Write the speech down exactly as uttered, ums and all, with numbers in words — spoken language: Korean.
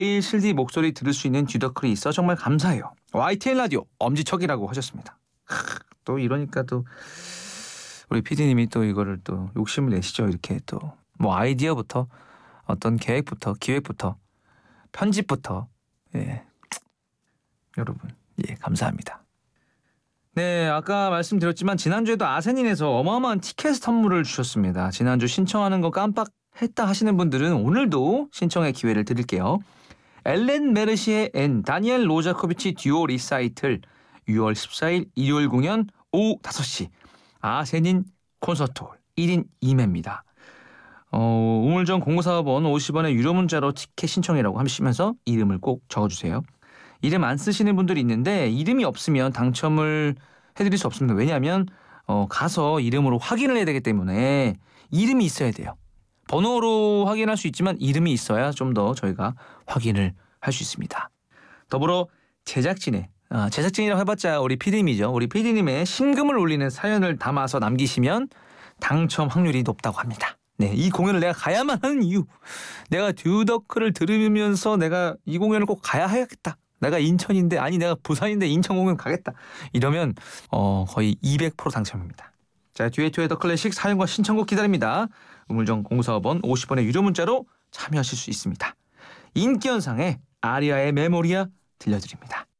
일실디 목소리 들을 수 있는 듀더클이 있어 정말 감사해요. 와이티엔 라디오 엄지척이라고 하셨습니다. 또 이러니까 또 우리 피디님이 또 이거를 또 욕심을 내시죠. 이렇게 또 뭐 아이디어부터 어떤 계획부터 기획부터 편집부터 예. 여러분 예 감사합니다. 네, 아까 말씀드렸지만 지난주에도 아세닌에서 어마어마한 티켓 선물을 주셨습니다. 지난주 신청하는 거 깜빡했다 하시는 분들은 오늘도 신청의 기회를 드릴게요. 엘렌 메르시의 앤 다니엘 로자코비치 듀오 리사이틀 유월 십사일 일요일 공연 오후 다섯 시 아세닌 콘서트홀 일 인 이 매입니다. 어, 우물정 공구사번 오십 원의 유료 문자로 티켓 신청이라고 하시면서 이름을 꼭 적어주세요. 이름 안 쓰시는 분들이 있는데 이름이 없으면 당첨을 해드릴 수 없습니다. 왜냐하면 어, 가서 이름으로 확인을 해야 되기 때문에 이름이 있어야 돼요. 번호로 확인할 수 있지만 이름이 있어야 좀 더 저희가 확인을 할 수 있습니다. 더불어 제작진의 아, 제작진이라고 해봤자 우리 피디님이죠. 우리 피디님의 심금을 울리는 사연을 담아서 남기시면 당첨 확률이 높다고 합니다. 네, 이 공연을 내가 가야만 하는 이유. 내가 듀더클을 들으면서 내가 이 공연을 꼭 가야 해야겠다. 내가 인천인데 아니 내가 부산인데 인천 공연 가겠다. 이러면 어, 거의 이백 퍼센트 당첨입니다. 자, 듀엣2의 더 클래식 사연과 신청곡 기다립니다. 우물정 공구사번 오십 원의 유료 문자로 참여하실 수 있습니다. 인기현상의 아리아의 메모리아 들려드립니다.